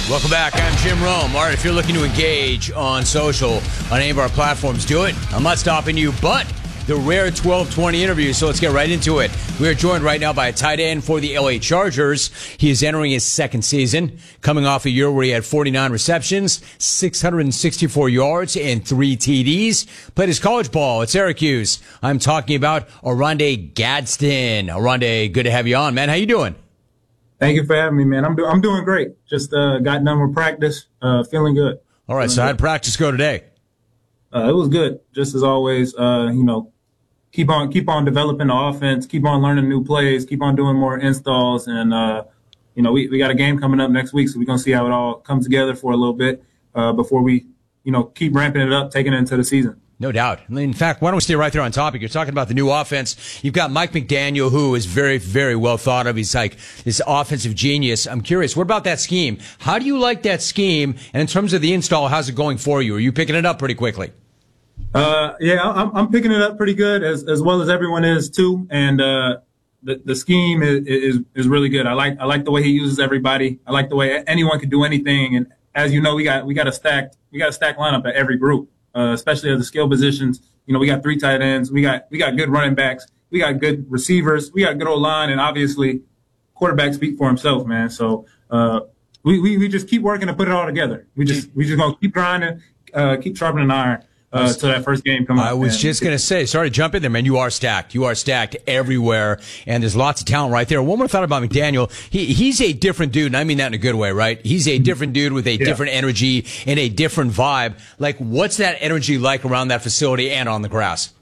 Welcome back. I'm Jim Rome. All right, if you're looking to engage on social, on any of our platforms, do it. I'm not stopping you, but the rare 12:20 interview, so let's get right into it. We are joined right now by a tight end for the LA Chargers. He is entering his second season, coming off a year where he had 49 receptions, 664 yards, and 3 TDs. Played his college ball at Syracuse. I'm talking about Oronde Gadsden. Oronde, good to have you on, man. How you doing? Thank you for having me, man. I'm doing great. Just got done with practice, feeling good. All right, so how'd practice go today? It was good, just as always. Keep on developing the offense, keep on learning new plays, keep on doing more installs, and we got a game coming up next week, so we're gonna see how it all comes together for a little bit before we keep ramping it up, taking it into the season. No doubt. In fact, why don't we stay right there on topic? You're talking about the new offense. You've got Mike McDaniel, who is very, very well thought of. He's like this offensive genius. I'm curious, what about that scheme? How do you like that scheme? And in terms of the install, how's it going for you? Are you picking it up pretty quickly? I'm picking it up pretty good, as well as everyone is too. And the scheme is really good. I like the way he uses everybody. I like the way anyone can do anything. And as you know, we got a stacked lineup at every group. Especially at the skill positions. We got 3 tight ends. We got good running backs. We got good receivers. We got good O-line, and obviously, quarterback speak for himself, man. So we just keep working to put it all together. We just gonna keep grinding, keep sharpening iron. So that first game comes. I was just going to say, sorry to jump in there, man. You are stacked. You are stacked everywhere, and there's lots of talent right there. One more thought about McDaniel. He's a different dude, and I mean that in a good way, right? He's a different dude with a different energy and a different vibe. Like, what's that energy like around that facility and on the grass?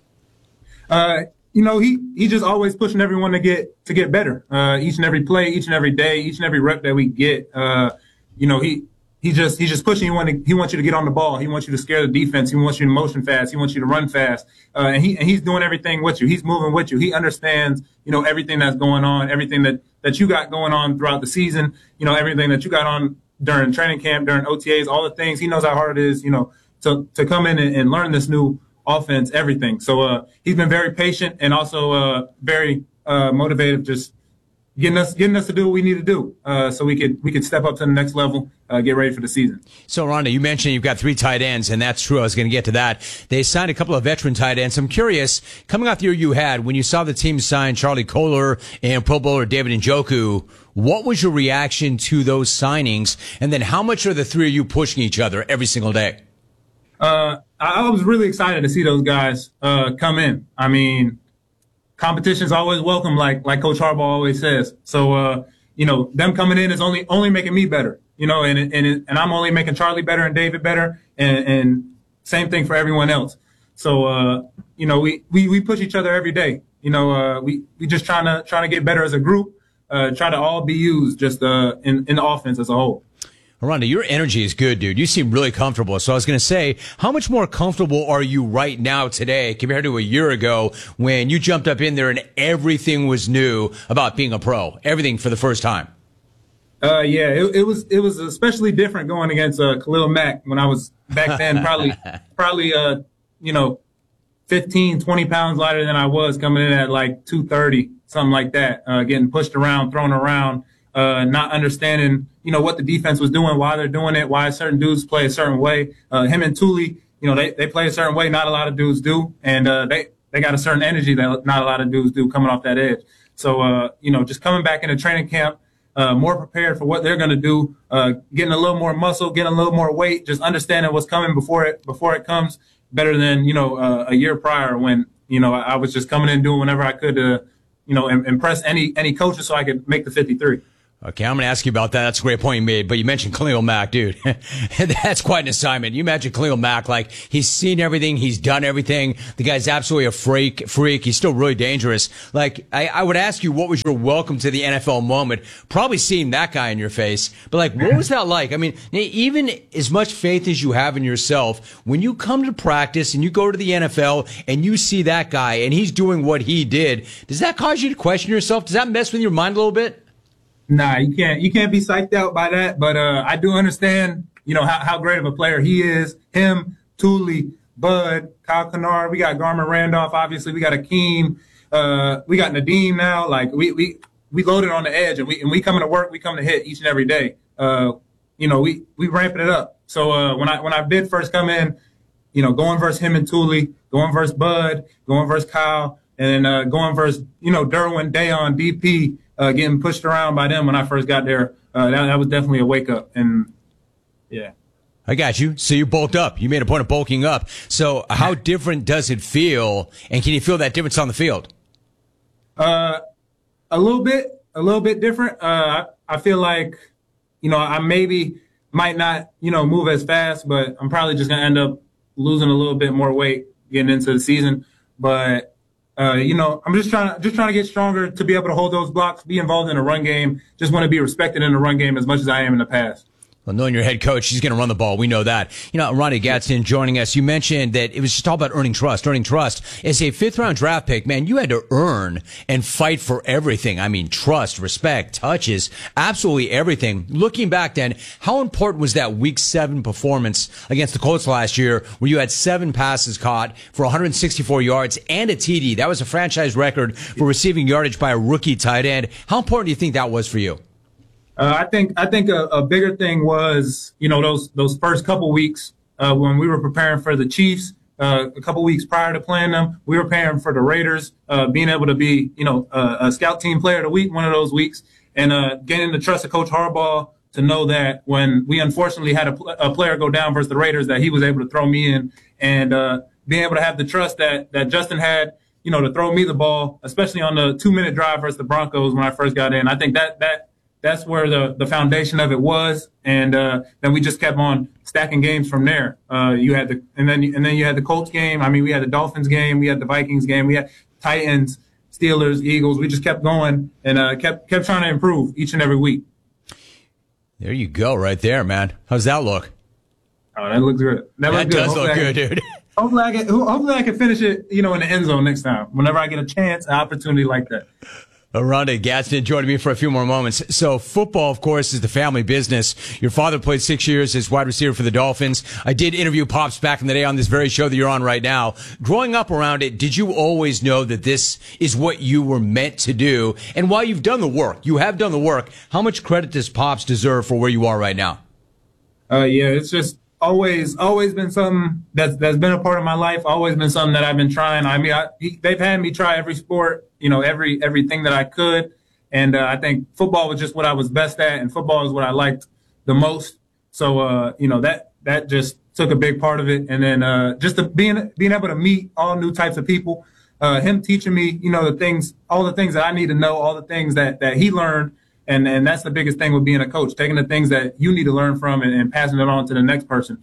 He just always pushing everyone to get better. Each and every play, each and every day, each and every rep that we get. He's just pushing you. He wants you to get on the ball. He wants you to scare the defense. He wants you to motion fast. He wants you to run fast. And he's doing everything with you. He's moving with you. He understands, everything that's going on, everything that you got going on throughout the season, everything that you got on during training camp, during OTAs, all the things. He knows how hard it is, to come in and learn this new offense, everything. So, he's been very patient and also, very, motivated, just getting us to do what we need to do, so we could step up to the next level, get ready for the season. So, Rhonda, you mentioned you've got 3 tight ends, and that's true. I was going to get to that. They signed a couple of veteran tight ends. I'm curious, coming off the year you had, when you saw the team sign Charlie Kolar and Pro Bowler David Njoku, what was your reaction to those signings? And then how much are the 3 of you pushing each other every single day? I was really excited to see those guys come in. I mean, competition is always welcome, like Coach Harbaugh always says. So, them coming in is only making me better, and I'm only making Charlie better and David better, and same thing for everyone else. So, we push each other every day. We just trying to get better as a group, try to all be used just in the offense as a whole. Rhonda, your energy is good, dude. You seem really comfortable. So I was going to say, how much more comfortable are you right now today compared to a year ago when you jumped up in there and everything was new about being a pro, everything for the first time? It was especially different going against Khalil Mack when I was back then, probably 15, 20 pounds lighter than I was, coming in at like 230, something like that, getting pushed around, thrown around. Not understanding, what the defense was doing, why they're doing it, why certain dudes play a certain way. Him and Thule, they play a certain way, not a lot of dudes do. And they got a certain energy that not a lot of dudes do coming off that edge. So, just coming back into training camp, more prepared for what they're going to do, getting a little more muscle, getting a little more weight, just understanding what's coming before it comes, better than, a year prior when, I was just coming in doing whatever I could to, impress any coaches so I could make the 53. Okay, I'm going to ask you about that. That's a great point you made. But you mentioned Khalil Mack, dude. That's quite an assignment. You imagine Khalil Mack, like, he's seen everything. He's done everything. The guy's absolutely a freak. He's still really dangerous. Like, I would ask you, what was your welcome to the NFL moment? Probably seeing that guy in your face. But, like, what was that like? I mean, even as much faith as you have in yourself, when you come to practice and you go to the NFL and you see that guy and he's doing what he did, does that cause you to question yourself? Does that mess with your mind a little bit? Nah, you can't be psyched out by that. But I do understand, how great of a player he is. Him, Thule, Bud, Kyle Kennard. We got Garmin Randolph. Obviously, we got Akeem. We got Nadeem now. Like we loaded on the edge, and we coming to work. We come to hit each and every day. we ramping it up. So when I did first come in, going versus him and Thule, going versus Bud, going versus Kyle, and then going versus Derwin, Dayon, DP, getting pushed around by them when I first got there. That was definitely a wake up, and yeah. I got you. So you bulked up. You made a point of bulking up. So how different does it feel, and can you feel that difference on the field? A little bit different. I feel like, I maybe might not, move as fast, but I'm probably just going to end up losing a little bit more weight getting into the season. But, I'm just trying to get stronger to be able to hold those blocks, be involved in a run game. Just want to be respected in the run game as much as I am in the past. Well, knowing your head coach, he's going to run the ball. We know that. Ronnie Gadsden joining us. You mentioned that it was just all about earning trust. Earning trust. As a fifth-round draft pick, man, you had to earn and fight for everything. I mean, trust, respect, touches, absolutely everything. Looking back then, how important was that Week 7 performance against the Colts last year where you had 7 passes caught for 164 yards and a TD? That was a franchise record for receiving yardage by a rookie tight end. How important do you think that was for you? I think a bigger thing was, those first couple weeks when we were preparing for the Chiefs, a couple weeks prior to playing them, we were preparing for the Raiders, being able to be, a scout team player of the week, one of those weeks, and gaining the trust of Coach Harbaugh to know that when we unfortunately had a player go down versus the Raiders, that he was able to throw me in, and being able to have the trust that Justin had, to throw me the ball, especially on the 2-minute drive versus the Broncos when I first got in. I think that's where the foundation of it was, and then we just kept on stacking games from there. You had and then you had the Colts game. I mean, we had the Dolphins game, we had the Vikings game, we had Titans, Steelers, Eagles. We just kept going and kept trying to improve each and every week. There you go, right there, man. How's that look? Oh, that looks good. That does look good, dude. Hopefully I can finish it, in the end zone next time. Whenever I get a chance, an opportunity like that. Ronnie Gadsden joining me for a few more moments. So football, of course, is the family business. Your father played 6 years as wide receiver for the Dolphins. I did interview Pops back in the day on this very show that you're on right now. Growing up around it, did you always know that this is what you were meant to do? And while you've done the work, you have done the work, how much credit does Pops deserve for where you are right now? Yeah, it's just always been something that's been a part of my life. Always been something that I've been trying. I mean, they've had me try every sport, everything that I could. And I think football was just what I was best at, and football is what I liked the most. So, that just took a big part of it. And then just being able to meet all new types of people, him teaching me, all the things that I need to know, all the things that he learned. And that's the biggest thing with being a coach, taking the things that you need to learn from and passing it on to the next person.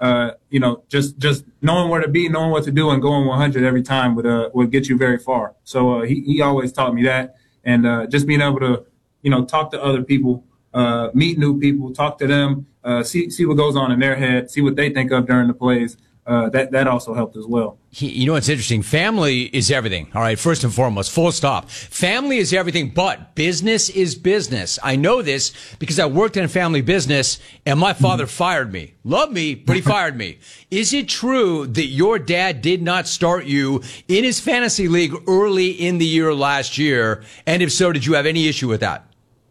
Just knowing where to be, knowing what to do, and going 100 every time would get you very far. So he always taught me that, and just being able to, talk to other people, meet new people, talk to them, see what goes on in their head, see what they think of during the plays. That also helped as well. You know what's interesting? Family is everything. All right. First and foremost, full stop. Family is everything, but business is business. I know this because I worked in a family business and my father fired me. Loved me, but he fired me. Is it true that your dad did not start you in his fantasy league early in the year last year? And if so, did you have any issue with that?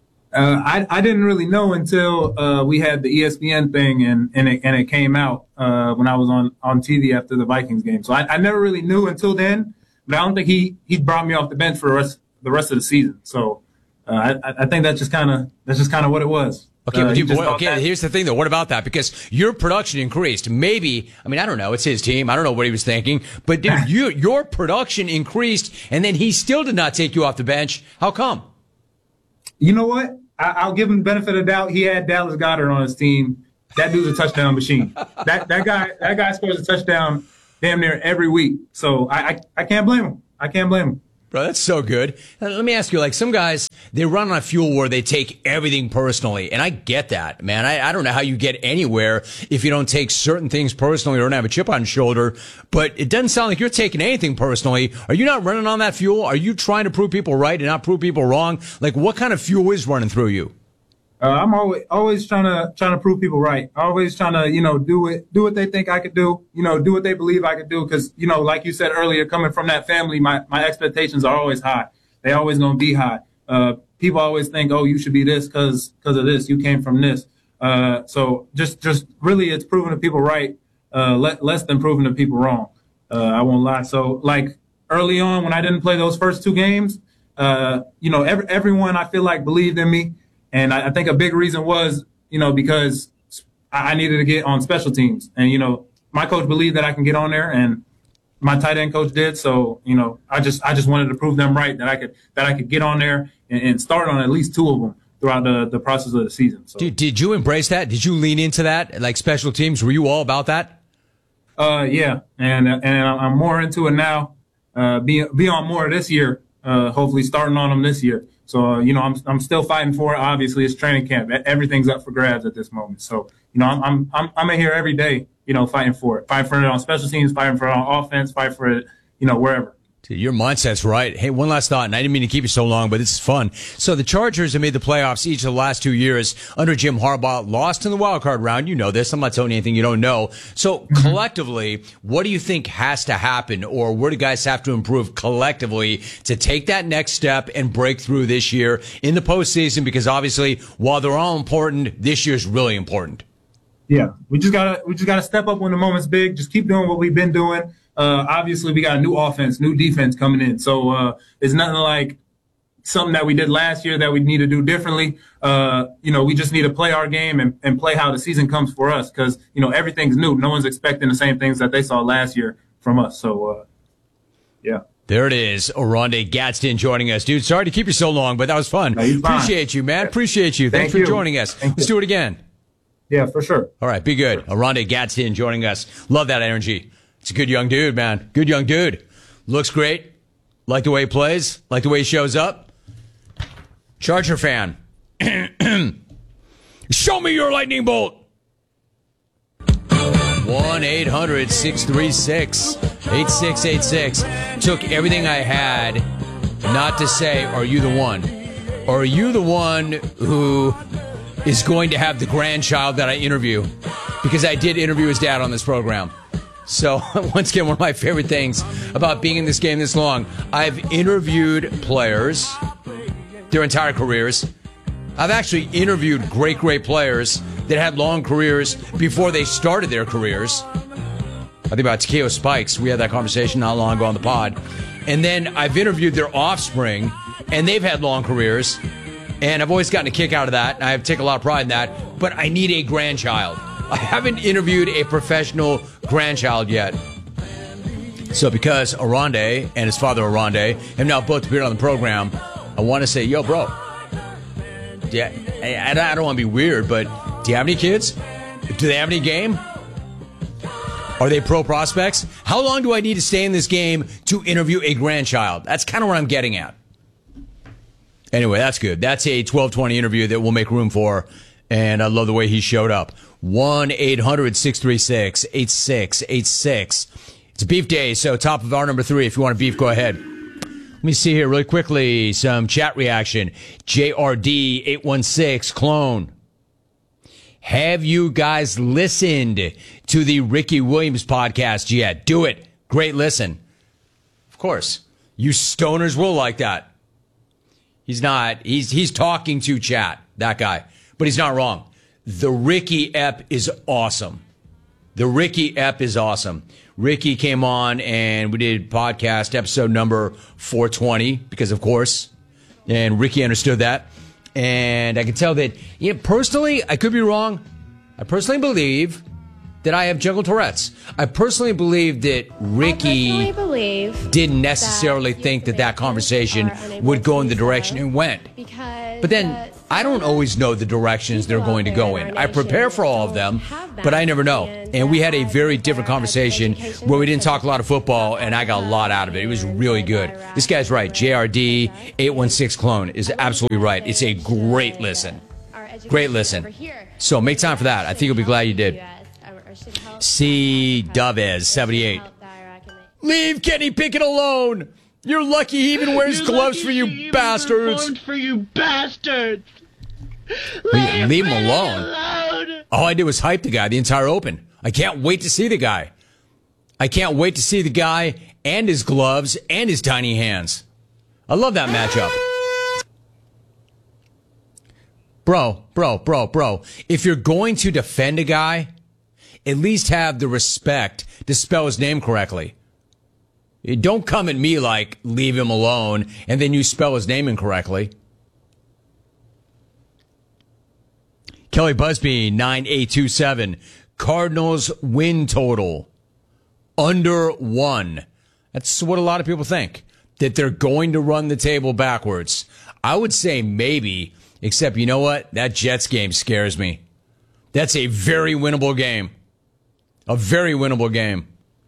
I didn't really know until we had the ESPN thing and it came out when I was on TV after the Vikings game. So I never really knew until then, but I don't think he brought me off the bench for the rest of the season. So I think that's just kind of what it was. Okay, but here's the thing though. What about that? Because your production increased. Maybe, I don't know. It's his team. I don't know what he was thinking. But dude, your production increased, and then he still did not take you off the bench. How come? You know what? I'll give him the benefit of the doubt. He had Dallas Goedert on his team. That dude's a touchdown machine. That guy scores a touchdown damn near every week. So I can't blame him. I can't blame him. Bro, that's so good. Let me ask you, some guys, they run on a fuel war, they take everything personally. And I get that, man. I don't know how you get anywhere if you don't take certain things personally or don't have a chip on your shoulder. But it doesn't sound like you're taking anything personally. Are you not running on that fuel? Are you trying to prove people right and not prove people wrong? What kind of fuel is running through you? I'm always trying to prove people right. Always trying to, do what they think I could do, do what they believe I could do. Cause, like you said earlier, coming from that family, my expectations are always high. They always going to be high. People always think, oh, you should be this cause of this. You came from this. So just really, it's proving the people right, less than proving the people wrong. I won't lie. So like early on when I didn't play those first 2 games, everyone I feel like believed in me. And I think a big reason was, because I needed to get on special teams. And, my coach believed that I can get on there, and my tight end coach did. So, I just wanted to prove them right that I could get on there and start on at least 2 of them throughout the process of the season. So, did you embrace that? Did you lean into that? Like special teams? Were you all about that? Yeah. And I'm more into it now. Be on more this year. Hopefully starting on them this year. So, I'm still fighting for it. Obviously, it's training camp. Everything's up for grabs at this moment. So, I'm in here every day, fighting for it. Fighting for it on special teams, fighting for it on offense, fighting for it, wherever. Dude, your mindset's right. Hey, one last thought, and I didn't mean to keep you so long, but this is fun. So the Chargers have made the playoffs each of the last 2 years under Jim Harbaugh, lost in the wild card round. You know this. I'm not telling you anything you don't know. So collectively, what do you think has to happen, or where do guys have to improve collectively to take that next step and break through this year in the postseason? Because obviously, while they're all important, this year's really important. Yeah, we just gotta step up when the moment's big. Just keep doing what we've been doing. Obviously, we got a new offense, new defense coming in. So it's nothing like something that we did last year that we need to do differently. We just need to play our game and play how the season comes for us because, everything's new. No one's expecting the same things that they saw last year from us. So, yeah. There it is. Oronde Gadsden joining us. Dude, sorry to keep you so long, but that was fun. No, appreciate you, man. Appreciate you. Thanks for joining us. Let's do it again. Yeah, for sure. All right, be good. Oronde Gadsden joining us. Love that energy. It's a good young dude, man. Good young dude. Looks great. Like the way he plays. Like the way he shows up. Charger fan. Show me your lightning bolt. 1-800-636-8686. Took everything I had not to say, are you the one? Or are you the one who is going to have the grandchild that I interview? Because I did interview his dad on this program. So, once again, one of my favorite things about being in this game this long, I've interviewed players their entire careers. I've actually interviewed great players that had long careers before they started their careers. I think about Takeo Spikes. We had that conversation not long ago on the pod. And then I've interviewed their offspring, and they've had long careers. And I've always gotten a kick out of that, and I take a lot of pride in that. But I need a grandchild. I haven't interviewed a professional grandchild yet. So because Oronde and his father Oronde have now both appeared on the program, I want to say, yo, bro, I don't want to be weird, but do you have any kids? Do they have any game? Are they pro prospects? How long do I need to stay in this game to interview a grandchild? That's kind of what I'm getting at. Anyway, that's good. That's a 12:20 interview that we'll make room for, and I love the way he showed up. 1-800-636-8686. It's beef day, so top of hour number 3. If you want to beef, go ahead. Let me see here really quickly. Some chat reaction. JRD816 clone. Have you guys listened to the Ricky Williams podcast yet? Do it. Great listen. Of course. You stoners will like that. He's not. He's talking to chat, that guy. But he's not wrong. The Ricky ep is awesome. The Ricky ep is awesome. Ricky came on and we did podcast episode number 420 because, of course, and Ricky understood that. And I can tell that, personally, I could be wrong. I personally believe that I have jungle Tourette's. I personally believe that Ricky didn't necessarily think that conversation would go in the direction it went. But then I don't always know the directions they're going to go in. I prepare for all of them, but I never know. And we had a very different conversation where we didn't talk a lot of football, and I got a lot out of it. It was really good. This guy's right. JRD816 clone is absolutely right. It's a great listen. Great listen. So make time for that. I think you'll be glad you did. C. Dovez, 78. Leave Kenny Pickett alone. You're lucky he even wears gloves for you bastards. Leave him alone. All I did was hype the guy the entire Open. I can't wait to see the guy. I can't wait to see the guy and his gloves and his tiny hands. I love that matchup. Bro. If you're going to defend a guy, at least have the respect to spell his name correctly. Don't come at me like, leave him alone, and then you spell his name incorrectly. Kelly Busby, 9827. Cardinals win total under 1. That's what a lot of people think, that they're going to run the table backwards. I would say maybe, except you know what? That Jets game scares me. That's a very winnable game. A very winnable game.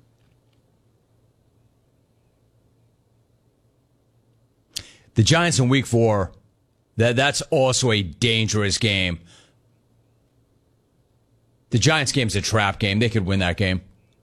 The Giants in week 4, that's also a dangerous game. The Giants game's a trap game. They could win that game.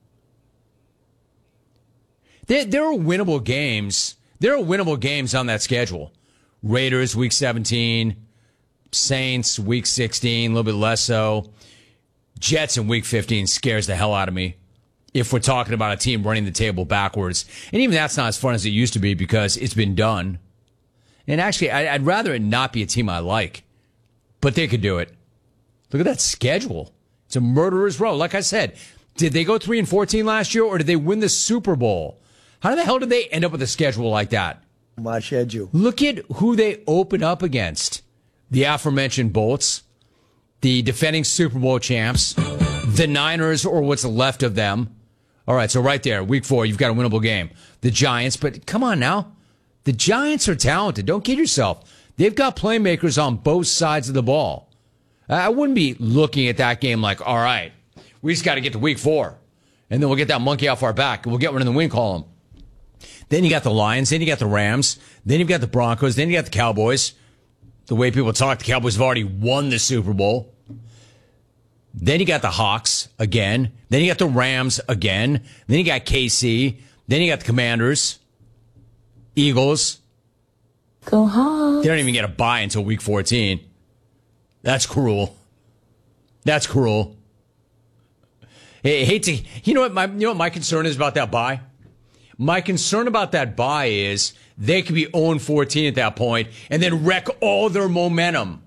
There are winnable games. There are winnable games on that schedule. Raiders, week 17. Saints, week 16, a little bit less so. Jets in week 15 scares the hell out of me if we're talking about a team running the table backwards. And even that's not as fun as it used to be because it's been done. And actually, I'd rather it not be a team I like. But they could do it. Look at that schedule. It's a murderer's row. Like I said, did they go 3-14 last year or did they win the Super Bowl? How the hell did they end up with a schedule like that? My schedule. Look at who they open up against. The aforementioned Bolts, the defending Super Bowl champs, the Niners or what's left of them. All right, so right there, week 4, you've got a winnable game. The Giants, but come on now. The Giants are talented. Don't kid yourself. They've got playmakers on both sides of the ball. I wouldn't be looking at that game like, all right, we just got to get to week 4, and then we'll get that monkey off our back, and we'll get one in the win column. Then you got the Lions, then you got the Rams, then you've got the Broncos, then you got the Cowboys. The way people talk, the Cowboys have already won the Super Bowl. Then you got the Hawks again. Then you got the Rams again. Then you got KC. Then you got the Commanders, Eagles. Go Hawks. They don't even get a bye until week 14. That's cruel. That's cruel. I hate to. You know what my concern is about that bye? My concern about that bye is they could be 0-14 at that point and then wreck all their momentum.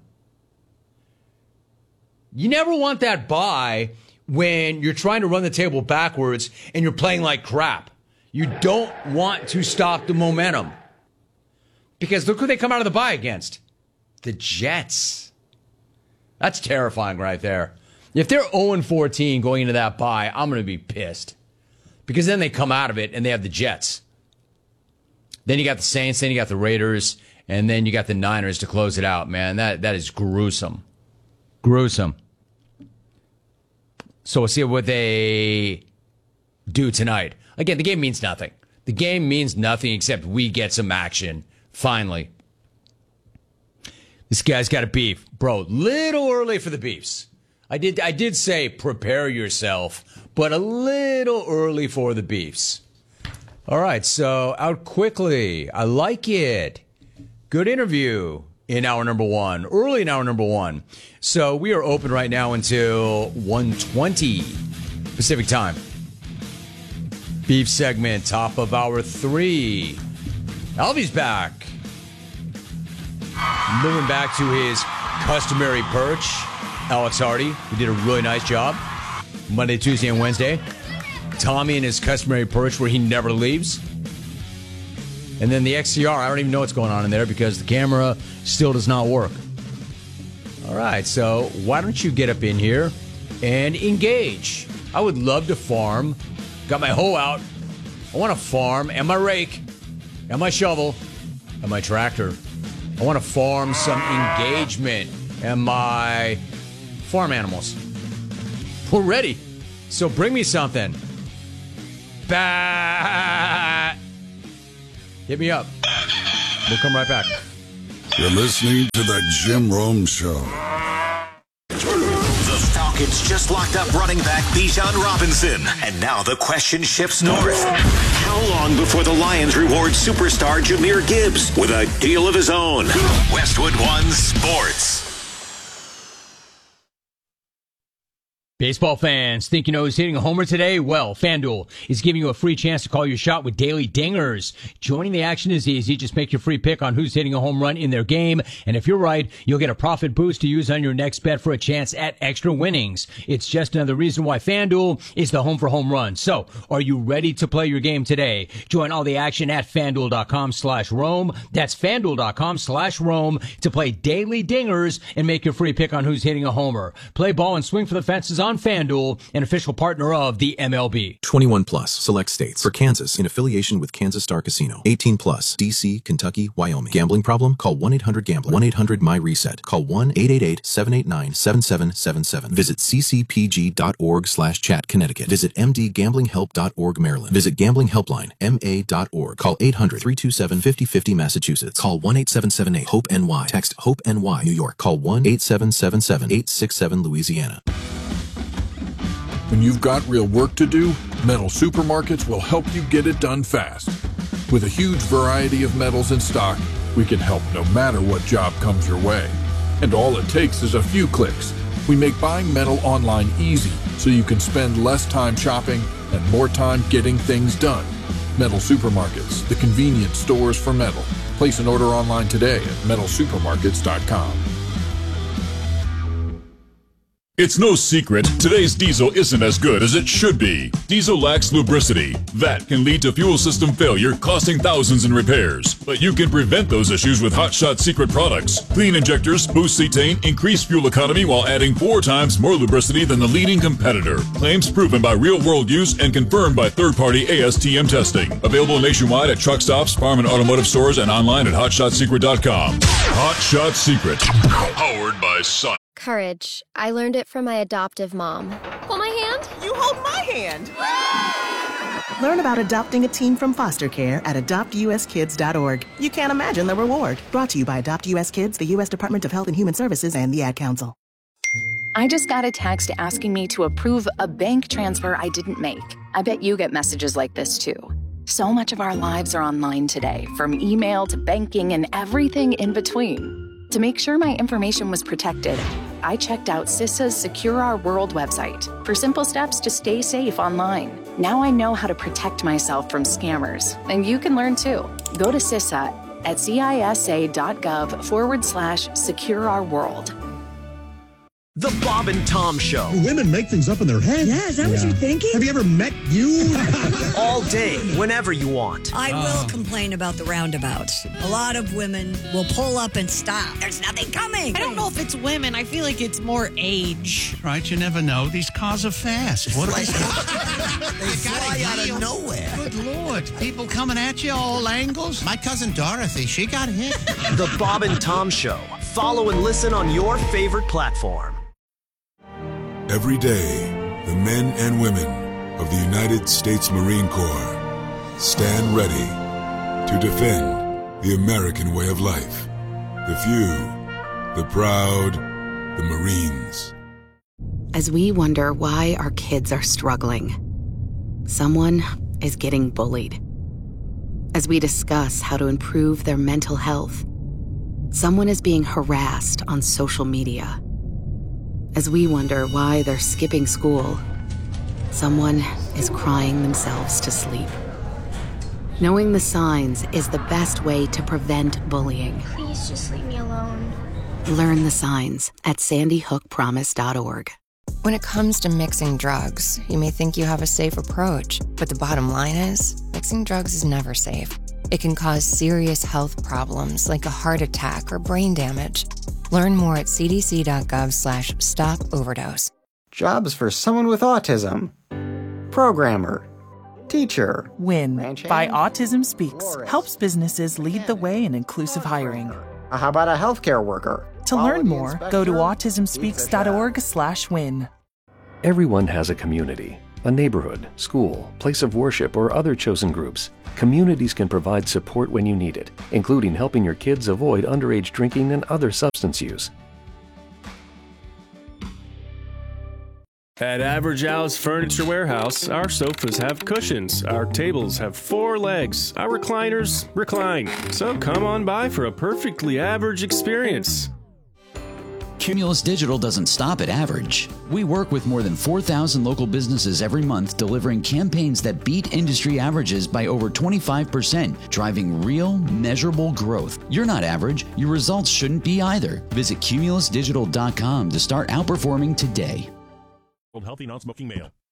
You never want that bye when you're trying to run the table backwards and you're playing like crap. You don't want to stop the momentum. Because look who they come out of the bye against. The Jets. That's terrifying right there. If they're 0-14 going into that bye, I'm going to be pissed. Because then they come out of it and they have the Jets. Then you got the Saints, then you got the Raiders, and then you got the Niners to close it out, man. That is gruesome. Gruesome. So we'll see what they do tonight. Again, the game means nothing. The game means nothing except we get some action. Finally. This guy's got a beef. Bro, little early for the beefs. I did say prepare yourself, but a little early for the beefs. All right, so out quickly. I like it. Good interview in hour number 1, early in hour number 1. So we are open right now until 1:20 Pacific time. Beef segment, top of hour 3. Alvy's back. Moving back to his customary perch. Alex Hardy, who did a really nice job Monday, Tuesday, and Wednesday. Tommy in his customary perch where he never leaves. And then the XCR, I don't even know what's going on in there because the camera still does not work. All right, so why don't you get up in here and engage? I would love to farm. Got my hoe out. I want to farm and my rake and my shovel and my tractor. I want to farm some engagement and my farm animals. We're ready. So bring me something. Bat. Hit me up. We'll come right back. You're listening to the Jim Rome Show. The Falcons just locked up running back Bijan Robinson. And now the question shifts north. How long before the Lions reward superstar Jahmyr Gibbs with a deal of his own? Westwood One Sports. Baseball fans, think you know who's hitting a homer today? Well, FanDuel is giving you a free chance to call your shot with daily dingers. Joining the action is easy. Just make your free pick on who's hitting a home run in their game. And if you're right, you'll get a profit boost to use on your next bet for a chance at extra winnings. It's just another reason why FanDuel is the home for home runs. So, are you ready to play your game today? Join all the action at FanDuel.com/Rome. That's FanDuel.com/Rome to play daily dingers and make your free pick on who's hitting a homer. Play ball and swing for the fences on FanDuel, an official partner of the MLB. 21 plus, select states. For Kansas, in affiliation with Kansas Star Casino. 18 plus, D.C., Kentucky, Wyoming. Gambling problem? Call 1-800-GAMBLER. 1-800-MY-RESET. Call 1-888-789-7777. Visit ccpg.org/chat, Connecticut. Visit mdgamblinghelp.org, Maryland. Visit Gambling Helpline, ma.org. Call 800-327-5050, Massachusetts. Call 1-8778-HOPE-NY. Text HOPE-NY, New York. Call 1-8777-867, Louisiana. When you've got real work to do, Metal Supermarkets will help you get it done fast. With a huge variety of metals in stock, we can help no matter what job comes your way. And all it takes is a few clicks. We make buying metal online easy so you can spend less time shopping and more time getting things done. Metal Supermarkets, the convenience stores for metal. Place an order online today at metalsupermarkets.com. It's no secret, today's diesel isn't as good as it should be. Diesel lacks lubricity. That can lead to fuel system failure, costing thousands in repairs. But you can prevent those issues with Hot Shot Secret products. Clean injectors, boost cetane, increase fuel economy while adding 4 times more lubricity than the leading competitor. Claims proven by real-world use and confirmed by third-party ASTM testing. Available nationwide at truck stops, farm and automotive stores, and online at hotshotsecret.com. Hot Shot Secret. Powered by Sun. Courage. I learned it from my adoptive mom. Hold my hand. You hold my hand. Learn about adopting a teen from foster care at adoptuskids.org. You can't imagine the reward. Brought to you by Adopt US Kids, the U.S. Department of Health and Human Services, and the Ad Council. I just got a text asking me to approve a bank transfer I didn't make. I bet you get messages like this too. So much of our lives are online today, from email to banking and everything in between. To make sure my information was protected, I checked out CISA's Secure Our World website for simple steps to stay safe online. Now I know how to protect myself from scammers, and you can learn too. Go to CISA at cisa.gov/secure-our-world. The Bob and Tom Show. Women make things up in their head. Yeah, is that what you're thinking? Have you ever met you? All day, whenever you want. I will complain about the roundabouts. A lot of women will pull up and stop. There's nothing coming. I don't know if it's women. I feel like it's more age. Right, you never know. These cars are fast. What They fly out of nowhere. Good Lord. People coming at you all angles. My cousin Dorothy, she got hit. The Bob and Tom Show. Follow and listen on your favorite platform. Every day, the men and women of the United States Marine Corps stand ready to defend the American way of life. The few, the proud, the Marines. As we wonder why our kids are struggling, someone is getting bullied. As we discuss how to improve their mental health, someone is being harassed on social media. As we wonder why they're skipping school, someone is crying themselves to sleep. Knowing the signs is the best way to prevent bullying. Please just leave me alone. Learn the signs at sandyhookpromise.org. When it comes to mixing drugs, you may think you have a safe approach, but the bottom line is, mixing drugs is never safe. It can cause serious health problems like a heart attack or brain damage. Learn more at cdc.gov/stop-overdose. Jobs for someone with autism. Programmer. Teacher. WIN by Autism Speaks helps businesses lead the way in inclusive hiring. How about a healthcare worker? To learn more, go to autismspeaks.org/win. Everyone has a community, a neighborhood, school, place of worship, or other chosen groups. Communities can provide support when you need it, including helping your kids avoid underage drinking and other substance use. At Average Al's Furniture Warehouse, our sofas have cushions, our tables have 4 legs, our recliners recline. So come on by for a perfectly average experience. Cumulus Digital doesn't stop at average. We work with more than 4,000 local businesses every month, delivering campaigns that beat industry averages by over 25%, driving real, measurable growth. You're not average. Your results shouldn't be either. Visit cumulusdigital.com to start outperforming today. Healthy non-smoking male.